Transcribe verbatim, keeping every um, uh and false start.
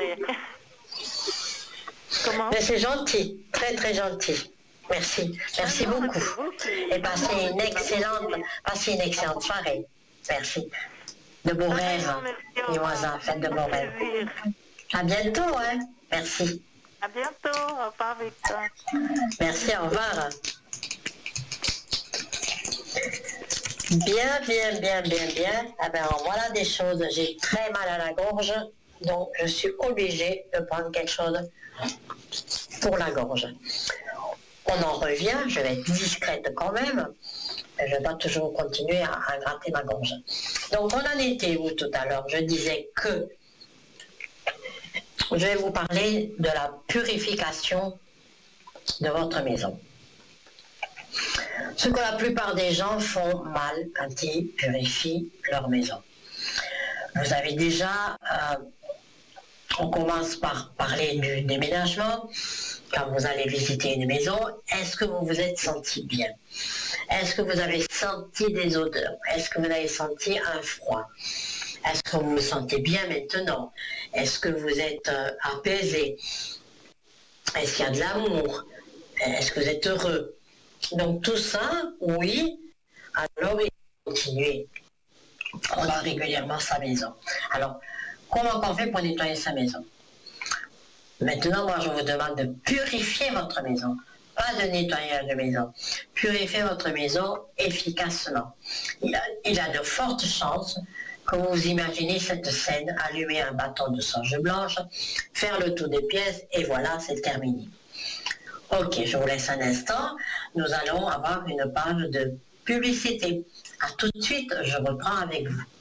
parler. Comment? Mais c'est gentil, très très gentil. Merci, merci Ah non, beaucoup. c'est vous qui- Et passez une excellente, passez une excellente soirée. Merci. De beaux rêves, Pareillement, merci, au les revoir. voisins, faites de beaux rêves. Plaisir. À bientôt, hein. Merci. À bientôt, au revoir Victor. Merci, au revoir. Bien, bien, bien, bien, bien. Ah ben, voilà des choses. J'ai très mal à la gorge, donc je suis obligée de prendre quelque chose pour la gorge. On en revient, je vais être discrète quand même, mais je vais pas toujours continuer à, à gratter ma gorge. Donc on en était où tout à l'heure? Je disais que je vais vous parler de la purification de votre maison. Ce que la plupart des gens font mal quand ils purifient leur maison. Vous avez déjà, euh, on commence par parler du déménagement. Quand vous allez visiter une maison, est-ce que vous vous êtes senti bien? Est-ce que vous avez senti des odeurs? Est-ce que vous avez senti un froid? Est-ce que vous vous sentez bien maintenant? Est-ce que vous êtes euh, apaisé? Est-ce qu'il y a de l'amour? Est-ce que vous êtes heureux? Donc tout ça, oui, alors il faut continuer. On va régulièrement sa maison. Alors, comment on fait pour nettoyer sa maison? Maintenant, moi, je vous demande de purifier votre maison, pas de nettoyage de maison. Purifiez votre maison efficacement. Il a, il a de fortes chances que vous imaginez cette scène, allumer un bâton de sauge blanche, faire le tour des pièces, et voilà, c'est terminé. Ok, je vous laisse un instant. Nous allons avoir une page de publicité. À tout de suite, je reprends avec vous.